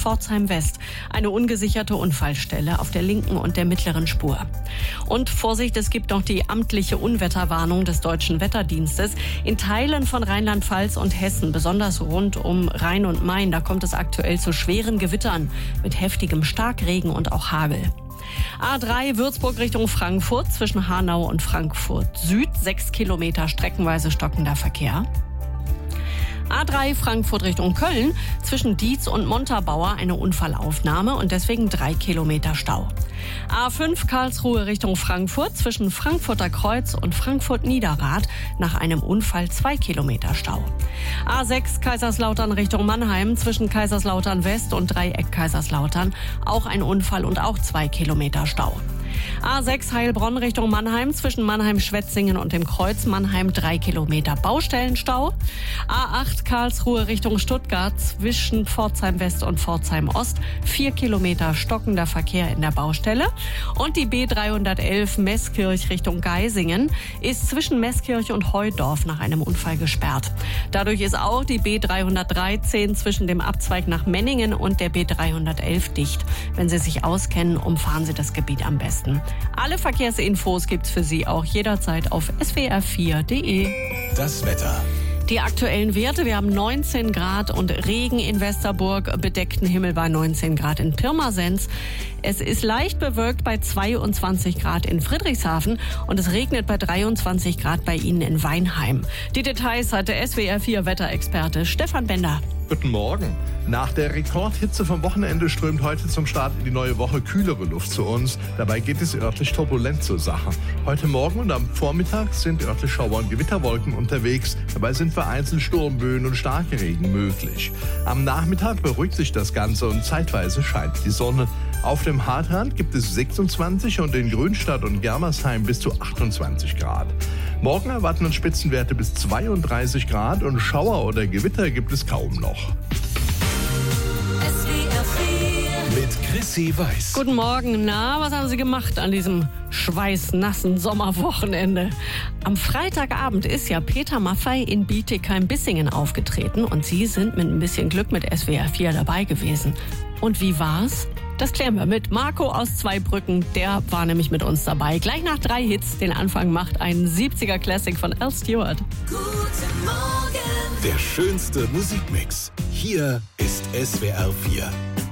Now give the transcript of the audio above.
Pforzheim West. Eine ungesicherte Unfallstelle auf der linken und der mittleren Spur. Und Vorsicht, es gibt noch die amtliche Unwetterwarnung des Deutschen Wetterdienstes. In Teilen von Rheinland-Pfalz und Hessen, besonders rund um Rhein und Main, da kommt es aktuell zu schweren Gewittern mit heftigem Starkregen und auch Hagel. A3 Würzburg Richtung Frankfurt zwischen Hanau und Frankfurt Süd, 6 Kilometer streckenweise stockender Verkehr. A3 Frankfurt Richtung Köln zwischen Dietz und Montabaur eine Unfallaufnahme und deswegen 3 Kilometer Stau. A5 Karlsruhe Richtung Frankfurt zwischen Frankfurter Kreuz und Frankfurt-Niederrad nach einem Unfall 2 Kilometer Stau. A6 Kaiserslautern Richtung Mannheim zwischen Kaiserslautern West und Dreieck Kaiserslautern auch ein Unfall und auch 2 Kilometer Stau. A6 Heilbronn Richtung Mannheim zwischen Mannheim-Schwetzingen und dem Kreuz Mannheim 3 Kilometer Baustellenstau. A8 Karlsruhe Richtung Stuttgart zwischen Pforzheim West und Pforzheim Ost 4 Kilometer stockender Verkehr in der Baustelle. Und die B311 Meßkirch Richtung Geisingen ist zwischen Meßkirch und Heudorf nach einem Unfall gesperrt. Dadurch ist auch die B313 zwischen dem Abzweig nach Menningen und der B311 dicht. Wenn Sie sich auskennen, umfahren Sie das Gebiet am besten. Alle Verkehrsinfos gibt's für Sie auch jederzeit auf swr4.de. Das Wetter. Die aktuellen Werte, wir haben 19 Grad und Regen in Westerburg, bedeckten Himmel bei 19 Grad in Pirmasens. Es ist leicht bewölkt bei 22 Grad in Friedrichshafen und es regnet bei 23 Grad bei Ihnen in Weinheim. Die Details hatte SWR4 Wetterexperte Stefan Bender. Guten Morgen. Nach der Rekordhitze vom Wochenende strömt heute zum Start in die neue Woche kühlere Luft zu uns. Dabei geht es örtlich turbulent zur Sache. Heute Morgen und am Vormittag sind örtlich Schauer- und Gewitterwolken unterwegs. Dabei sind vereinzelt Sturmböen und starke Regen möglich. Am Nachmittag beruhigt sich das Ganze und zeitweise scheint die Sonne. Auf dem Hartrand gibt es 26 und in Grünstadt und Germersheim bis zu 28 Grad. Morgen erwarten uns Spitzenwerte bis 32 Grad und Schauer oder Gewitter gibt es kaum noch. Mit Chrissy Weiß. Guten Morgen. Na, was haben Sie gemacht an diesem schweißnassen Sommerwochenende? Am Freitagabend ist ja Peter Maffay in Bietigheim-Bissingen aufgetreten und Sie sind mit ein bisschen Glück mit SWR4 dabei gewesen. Und wie war's? Das klären wir mit Marco aus Zweibrücken. Der war nämlich mit uns dabei. Gleich nach 3 Hits. Den Anfang macht ein 70er Classic von Al Stewart. Guten Morgen. Der schönste Musikmix. Hier ist SWR4.